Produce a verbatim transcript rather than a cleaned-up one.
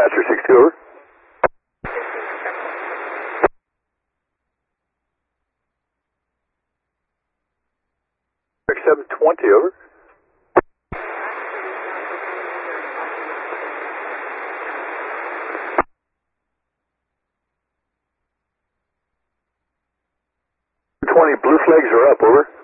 Dispatcher six two, over. seven twenty, over. twenty, blue flags are up, over.